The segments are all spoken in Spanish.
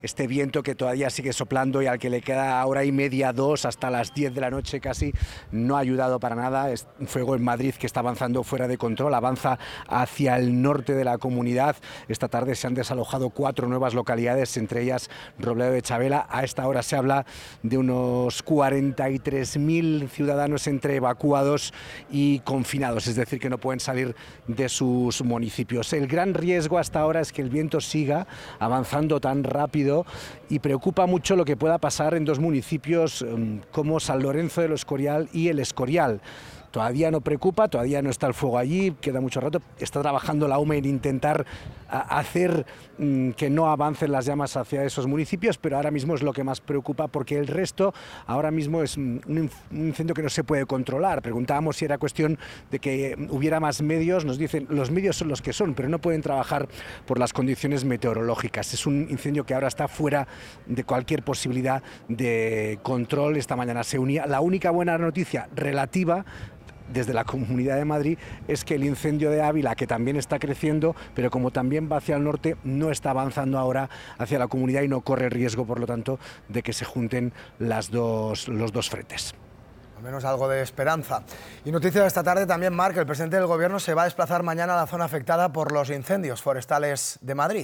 Este viento que todavía sigue soplando y al que le queda hora y media, 2, hasta las 10 de la noche casi, no ha ayudado para nada. Es un fuego en Madrid que está avanzando fuera de control, avanza hacia el norte de la comunidad. Esta tarde se han desalojado 4 nuevas localidades, entre ellas Robledo de Chabela. A esta hora se habla de unos 43.000 ciudadanos entre evacuados y confinados, es decir, que no pueden salir de sus municipios. El gran riesgo hasta ahora es que el viento siga avanzando tan rápido y preocupa mucho lo que pueda pasar en 2 municipios como San Lorenzo del Escorial y El Escorial. Todavía no preocupa, todavía no está el fuego allí, queda mucho rato. Está trabajando la UME en intentar hacer que no avancen las llamas hacia esos municipios, pero ahora mismo es lo que más preocupa porque el resto ahora mismo es un incendio que no se puede controlar. Preguntábamos si era cuestión de que hubiera más medios, nos dicen los medios son los que son, pero no pueden trabajar por las condiciones meteorológicas. Es un incendio que ahora está fuera de cualquier posibilidad de control. Esta mañana se unía. La única buena noticia relativa desde la Comunidad de Madrid es que el incendio de Ávila, que también está creciendo, pero como también va hacia el norte, no está avanzando ahora hacia la comunidad y no corre riesgo, por lo tanto, de que se junten los dos frentes. Al menos algo de esperanza. Y noticia de esta tarde también, Marc, el presidente del Gobierno se va a desplazar mañana a la zona afectada por los incendios forestales de Madrid.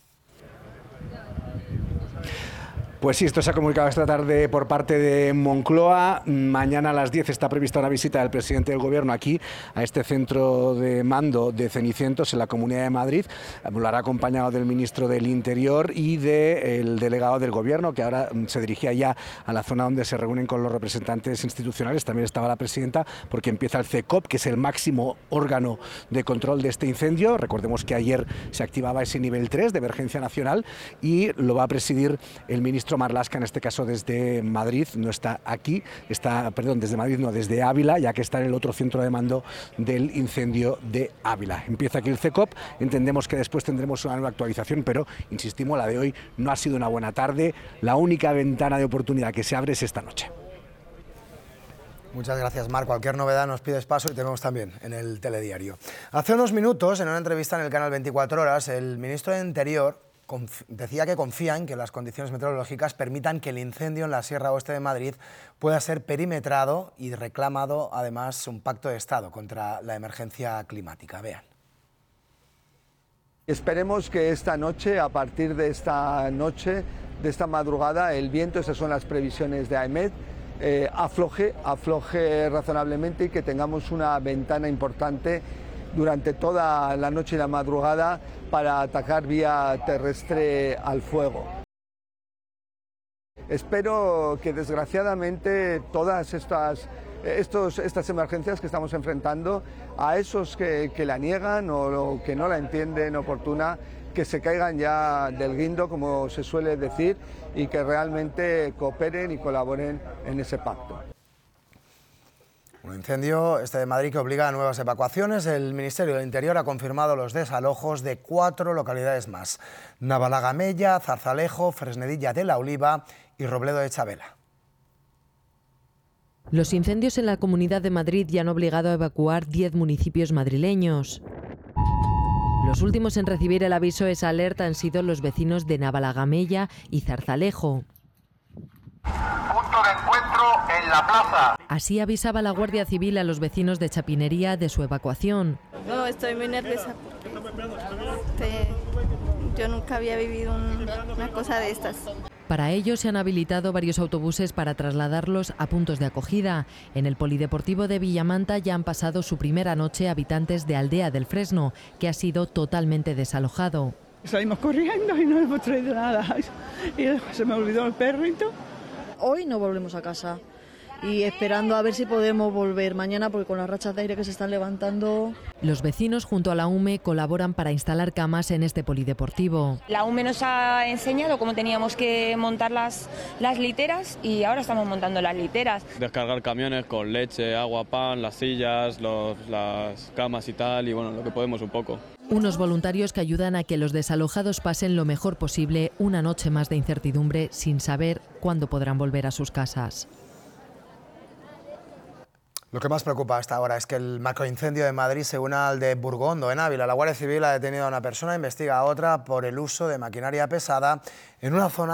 Pues sí, esto se ha comunicado esta tarde por parte de Moncloa. Mañana a las 10 está prevista una visita del presidente del Gobierno aquí, a este centro de mando de Cenicientos en la Comunidad de Madrid. Lo hará acompañado del ministro del Interior y del delegado del Gobierno, que ahora se dirigía ya a la zona donde se reúnen con los representantes institucionales. También estaba la presidenta, porque empieza el CECOP, que es el máximo órgano de control de este incendio. Recordemos que ayer se activaba ese nivel 3 de emergencia nacional y lo va a presidir el ministro Marlaska, en este caso desde Madrid, no está aquí, desde Madrid no, desde Ávila, ya que está en el otro centro de mando del incendio de Ávila. Empieza aquí el CECOP, entendemos que después tendremos una nueva actualización, pero insistimos, la de hoy no ha sido una buena tarde, la única ventana de oportunidad que se abre es esta noche. Muchas gracias, Marc. Cualquier novedad nos pides paso y te vemos también en el telediario. Hace unos minutos, en una entrevista en el canal 24 Horas, el ministro de Interior decía que confía en que las condiciones meteorológicas permitan que el incendio en la Sierra Oeste de Madrid pueda ser perimetrado y reclamado además un pacto de Estado contra la emergencia climática. Vean. Esperemos que esta noche, a partir de esta noche, de esta madrugada, el viento, esas son las previsiones de AEMET, afloje razonablemente y que tengamos una ventana importante durante toda la noche y la madrugada para atacar vía terrestre al fuego. Espero que desgraciadamente todas estas emergencias que estamos enfrentando, a esos que la niegan o que no la entienden oportuna, que se caigan ya del guindo, como se suele decir, y que realmente cooperen y colaboren en ese pacto. Un incendio, este de Madrid, que obliga a nuevas evacuaciones. El Ministerio del Interior ha confirmado los desalojos de 4 localidades más: Navalagamella, Zarzalejo, Fresnedilla de la Oliva y Robledo de Chabela. Los incendios en la Comunidad de Madrid ya han obligado a evacuar 10 municipios madrileños. Los últimos en recibir el aviso esa alerta han sido los vecinos de Navalagamella y Zarzalejo. Punto de encuentro en la plaza. Así avisaba la Guardia Civil a los vecinos de Chapinería de su evacuación. No, estoy muy nerviosa porque yo nunca había vivido una cosa de estas. Para ello se han habilitado varios autobuses para trasladarlos a puntos de acogida. En el polideportivo de Villamanta ya han pasado su primera noche habitantes de Aldea del Fresno, que ha sido totalmente desalojado. Salimos corriendo y no hemos traído nada. Y se me olvidó el perrito. Hoy no volvemos a casa y esperando a ver si podemos volver mañana, porque con las rachas de aire que se están levantando. Los vecinos junto a la UME colaboran para instalar camas en este polideportivo. La UME nos ha enseñado cómo teníamos que montar las literas y ahora estamos montando las literas. Descargar camiones con leche, agua, pan, las sillas, las camas y tal, y bueno, lo que podemos un poco. Unos voluntarios que ayudan a que los desalojados pasen lo mejor posible una noche más de incertidumbre sin saber cuándo podrán volver a sus casas. Lo que más preocupa hasta ahora es que el macroincendio de Madrid se una al de Burgondo, en Ávila. La Guardia Civil ha detenido a una persona, investiga a otra por el uso de maquinaria pesada en una zona